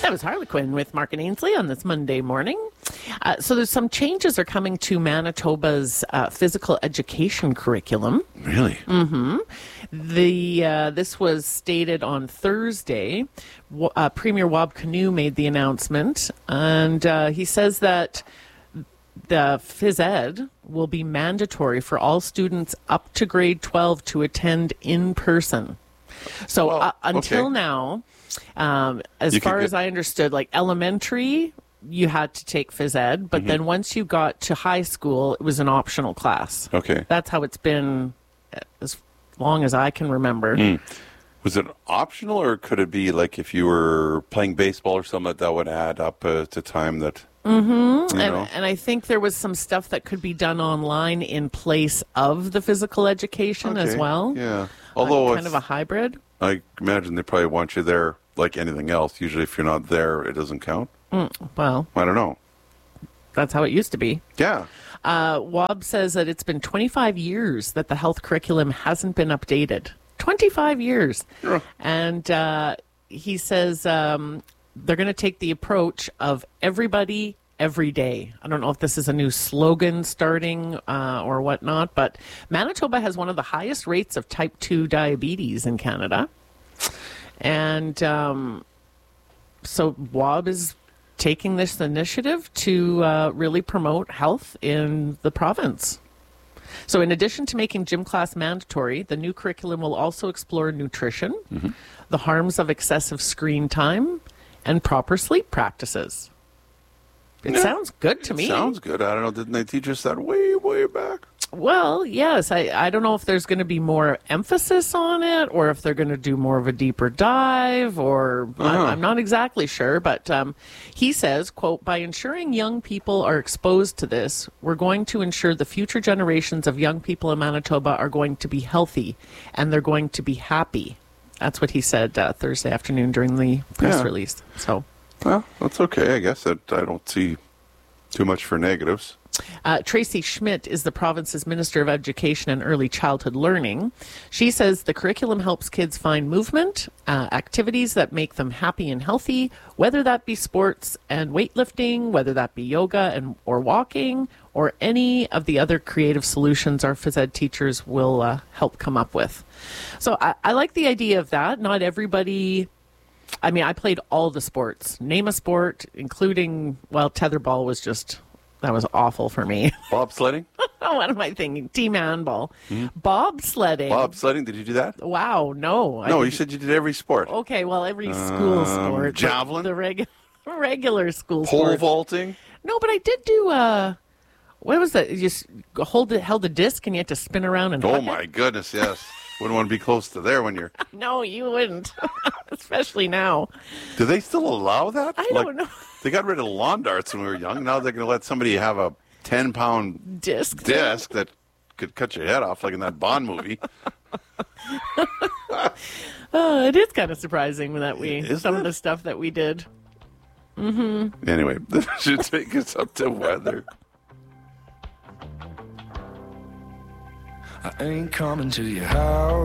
That was Harlequin with Mark and Ainsley on this Monday morning. So there's some changes are coming to Manitoba's physical education curriculum. Really? Mm-hmm. This was stated on Thursday. Premier Wab Kinew made the announcement, and he says that the phys ed will be mandatory for all students up to grade 12 to attend in person. So until now, as far as I understood, like elementary, you had to take phys ed, but then once you got to high school, it was an optional class. Okay. That's how it's been as long as I can remember. Was it optional, or could it be like if you were playing baseball or something that would add up to time that... Mm-hmm. And I think there was some stuff that could be done online in place of the physical education as well. Yeah. Although kind of a hybrid. I imagine they probably want you there like anything else. Usually if you're not there, it doesn't count. Well, I don't know. That's how it used to be. Yeah. Wab says that it's been 25 years that the health curriculum hasn't been updated. 25 years. Yeah. And he says they're going to take the approach of everybody, every day. I don't know if this is a new slogan starting or whatnot, but Manitoba has one of the highest rates of type 2 diabetes in Canada. And so WAB is taking this initiative to really promote health in the province. So in addition to making gym class mandatory, the new curriculum will also explore nutrition, the harms of excessive screen time, and proper sleep practices. It sounds good to me. Sounds good. I don't know. Didn't they teach us that way, way back? Well, yes. I don't know if there's going to be more emphasis on it or if they're going to do more of a deeper dive or I'm not exactly sure. But he says, quote, by ensuring young people are exposed to this, we're going to ensure the future generations of young people in Manitoba are going to be healthy and they're going to be happy. That's what he said Thursday afternoon during the press release. So, well, that's okay. I guess that I don't see too much for negatives. Tracy Schmidt is the province's Minister of Education and Early Childhood Learning. She says the curriculum helps kids find movement, activities that make them happy and healthy, whether that be sports and weightlifting, whether that be yoga or walking, or any of the other creative solutions our phys ed teachers will help come up with. So I like the idea of that. Not everybody... I mean, I played all the sports. Name a sport, including, well, tetherball was just... That was awful for me. Bobsledding? What am I thinking? Team handball. Bobsledding. Bobsledding? Did you do that? Wow, no. No, you said you did every sport. Okay, well, every school sport. Javelin? The regular school Pole sport. vaulting? No, but I did do, what was that? You just held the disc and you had to spin around and Oh, my goodness, yes. Wouldn't want to be close to there when you're... No, you wouldn't. Especially now. Do they still allow that? I don't know. They got rid of lawn darts when we were young. Now they're going to let somebody have a 10-pound disc that could cut your head off, like in that Bond movie. It is kind of surprising that some of the stuff that we did. Anyway, that should take us up to weather. I ain't coming to your house.